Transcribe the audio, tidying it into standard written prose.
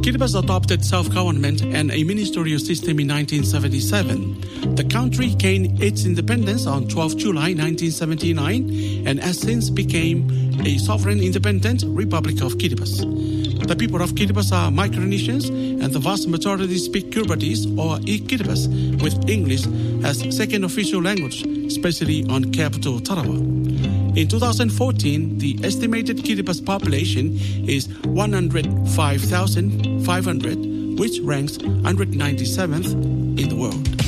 Kiribati adopted self-government and a ministerial system in 1977. The country gained its independence on 12 July 1979 and has since become a sovereign independent Republic of Kiribati. The people of Kiribati are Micronesians and the vast majority speak Kiribatis or Kiribati with English as second official language, especially on capital Tarawa. In 2014, the estimated Kiribati population is 105,500, which ranks 197th in the world.